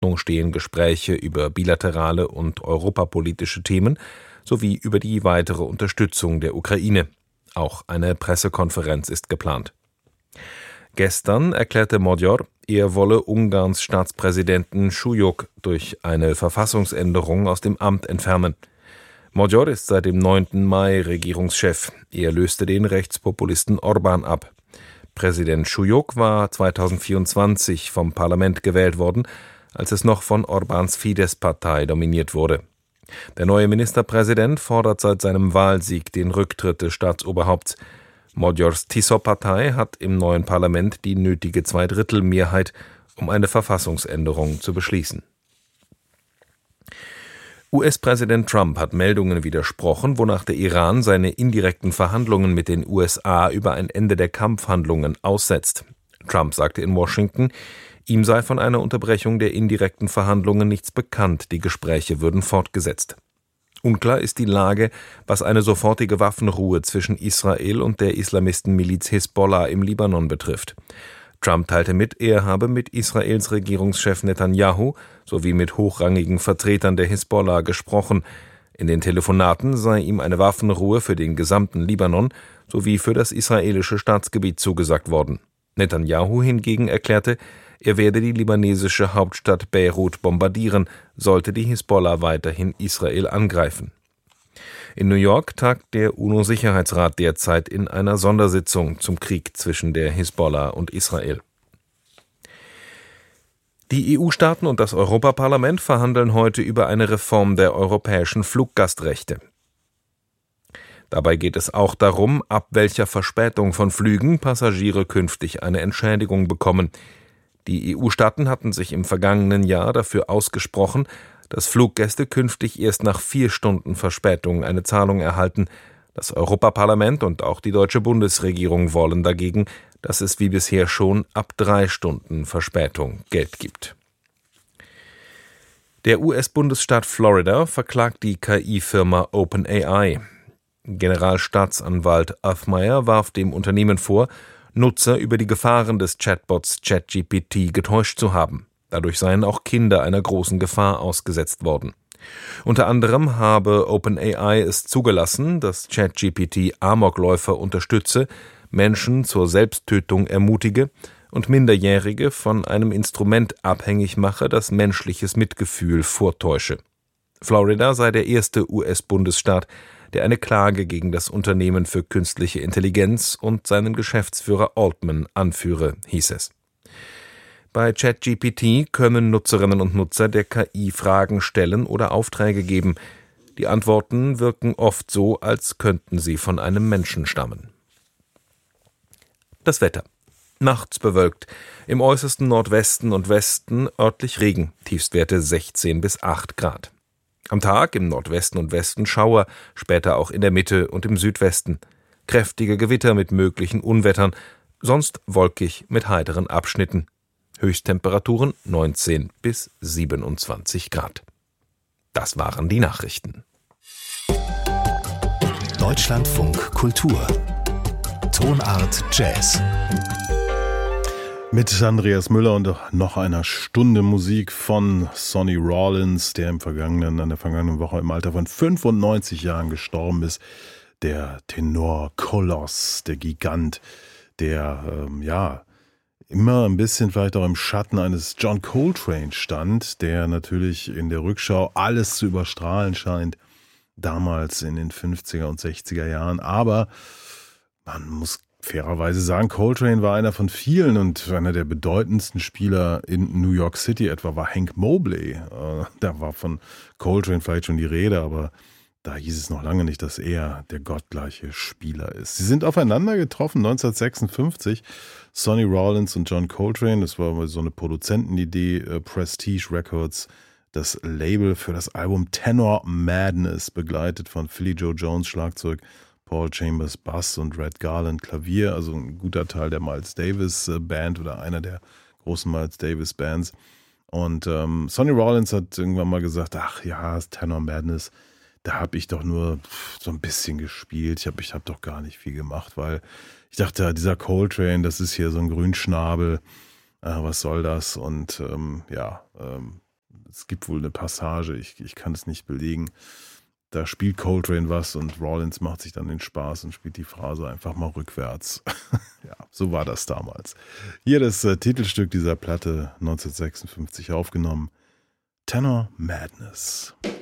Tagesordnung stehen Gespräche über bilaterale und europapolitische Themen sowie über die weitere Unterstützung der Ukraine. Auch eine Pressekonferenz ist geplant. Gestern erklärte Magyar, er wolle Ungarns Staatspräsidenten Schujok durch eine Verfassungsänderung aus dem Amt entfernen. Magyar ist seit dem 9. Mai Regierungschef. Er löste den Rechtspopulisten Orbán ab. Präsident Schujok war 2024 vom Parlament gewählt worden, als es noch von Orbáns Fidesz-Partei dominiert wurde. Der neue Ministerpräsident fordert seit seinem Wahlsieg den Rücktritt des Staatsoberhaupts. Magyars Tisza-Partei hat im neuen Parlament die nötige Zweidrittelmehrheit, um eine Verfassungsänderung zu beschließen. US-Präsident Trump hat Meldungen widersprochen, wonach der Iran seine indirekten Verhandlungen mit den USA über ein Ende der Kampfhandlungen aussetzt. Trump sagte in Washington, ihm sei von einer Unterbrechung der indirekten Verhandlungen nichts bekannt, die Gespräche würden fortgesetzt. Unklar ist die Lage, was eine sofortige Waffenruhe zwischen Israel und der Islamistenmiliz Hisbollah im Libanon betrifft. Trump teilte mit, er habe mit Israels Regierungschef Netanyahu sowie mit hochrangigen Vertretern der Hisbollah gesprochen. In den Telefonaten sei ihm eine Waffenruhe für den gesamten Libanon sowie für das israelische Staatsgebiet zugesagt worden. Netanyahu hingegen erklärte, er werde die libanesische Hauptstadt Beirut bombardieren, sollte die Hisbollah weiterhin Israel angreifen. In New York tagt der UNO-Sicherheitsrat derzeit in einer Sondersitzung zum Krieg zwischen der Hisbollah und Israel. Die EU-Staaten und das Europaparlament verhandeln heute über eine Reform der europäischen Fluggastrechte. Dabei geht es auch darum, ab welcher Verspätung von Flügen Passagiere künftig eine Entschädigung bekommen. Die EU-Staaten hatten sich im vergangenen Jahr dafür ausgesprochen, dass Fluggäste künftig erst nach 4 Stunden Verspätung eine Zahlung erhalten. Das Europaparlament und auch die deutsche Bundesregierung wollen dagegen, dass es wie bisher schon ab 3 Stunden Verspätung Geld gibt. Der US-Bundesstaat Florida verklagt die KI-Firma OpenAI. Generalstaatsanwalt Othmeier warf dem Unternehmen vor, Nutzer über die Gefahren des Chatbots ChatGPT getäuscht zu haben. Dadurch seien auch Kinder einer großen Gefahr ausgesetzt worden. Unter anderem habe OpenAI es zugelassen, dass ChatGPT Amokläufer unterstütze, Menschen zur Selbsttötung ermutige und Minderjährige von einem Instrument abhängig mache, das menschliches Mitgefühl vortäusche. Florida sei der erste US-Bundesstaat, der eine Klage gegen das Unternehmen für künstliche Intelligenz und seinen Geschäftsführer Altman anführe, hieß es. Bei ChatGPT können Nutzerinnen und Nutzer der KI Fragen stellen oder Aufträge geben. Die Antworten wirken oft so, als könnten sie von einem Menschen stammen. Das Wetter. Nachts bewölkt, im äußersten Nordwesten und Westen örtlich Regen, Tiefstwerte 16 bis 8 Grad. Am Tag im Nordwesten und Westen Schauer, später auch in der Mitte und im Südwesten. Kräftige Gewitter mit möglichen Unwettern, sonst wolkig mit heiteren Abschnitten. Höchsttemperaturen 19 bis 27 Grad. Das waren die Nachrichten. Deutschlandfunk Kultur. Tonart Jazz. Mit Andreas Müller und noch einer Stunde Musik von Sonny Rollins, der an der vergangenen Woche im Alter von 95 Jahren gestorben ist. Der Tenor-Koloss, der Gigant, der immer ein bisschen vielleicht auch im Schatten eines John Coltrane stand, der natürlich in der Rückschau alles zu überstrahlen scheint, damals in den 50er und 60er Jahren. Aber man muss fairerweise sagen, Coltrane war einer von vielen und einer der bedeutendsten Spieler in New York City etwa war Hank Mobley. Da war von Coltrane vielleicht schon die Rede, aber da hieß es noch lange nicht, dass er der gottgleiche Spieler ist. Sie sind aufeinander getroffen 1956, Sonny Rollins und John Coltrane. Das war so eine Produzentenidee, Prestige Records, das Label für das Album Tenor Madness, begleitet von Philly Joe Jones Schlagzeug, Paul Chambers Bass und Red Garland Klavier, also ein guter Teil der Miles Davis Band oder einer der großen Miles Davis Bands. Und Sonny Rollins hat irgendwann mal gesagt, ach ja, Tenor Madness, da habe ich doch nur so ein bisschen gespielt, ich hab doch gar nicht viel gemacht, weil ich dachte, dieser Coltrane, das ist hier so ein Grünschnabel, was soll das? Und Es gibt wohl eine Passage, ich kann es nicht belegen. Da spielt Coltrane was und Rollins macht sich dann den Spaß und spielt die Phrase einfach mal rückwärts. Ja, so war das damals. Hier das Titelstück dieser Platte, 1956 aufgenommen, Tenor Madness.